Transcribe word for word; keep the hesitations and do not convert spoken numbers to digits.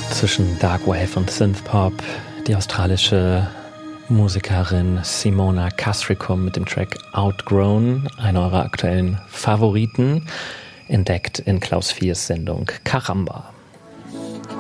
Zwischen Darkwave und Synthpop, die australische Musikerin Simona Castricum mit dem Track Outgrown, einer eurer aktuellen Favoriten, entdeckt in Klaus Viers Sendung Caramba.